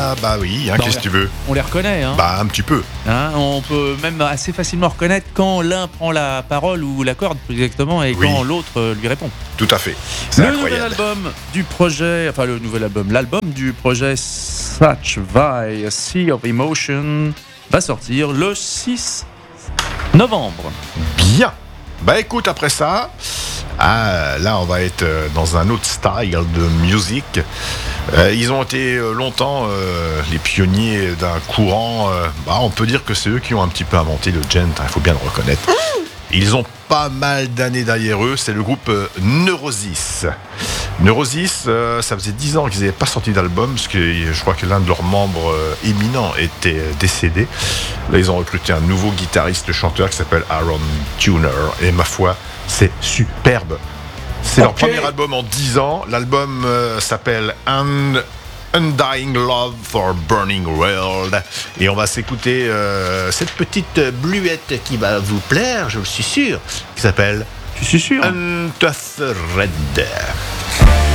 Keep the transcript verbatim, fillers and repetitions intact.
Ah bah oui, hein, Bah, qu'est-ce que tu veux? On les reconnaît, hein. Bah un petit peu. Hein, on peut même assez facilement reconnaître quand l'un prend la parole ou la corde, plus exactement, et Oui. quand l'autre euh, lui répond. Tout à fait. C'est Le nouvel incroyable. album du projet, enfin le nouvel album, l'album du projet Such Vai, A Sea of Emotion, va sortir le six novembre. Bien. Bah écoute, après ça, ah, là on va être euh, dans un autre style de musique. Euh, ils ont été euh, longtemps euh, les pionniers d'un courant. Euh, bah, on peut dire que c'est eux qui ont un petit peu inventé le gent, il faut bien le reconnaître. Ils ont pas mal d'années derrière eux, c'est le groupe euh, Neurosis. Neurosis, euh, ça faisait dix ans qu'ils n'avaient pas sorti d'album, parce que je crois que l'un de leurs membres euh, éminents était euh, décédé. Là, ils ont recruté un nouveau guitariste, chanteur qui s'appelle Aaron Tuner, et ma foi, c'est superbe. C'est leur Ok. premier album en dix ans. L'album euh, s'appelle Un- Undying Love for Burning World. Et on va s'écouter euh, cette petite bluette qui va vous plaire, je le suis sûr, qui s'appelle Je suis sûr. Untethered.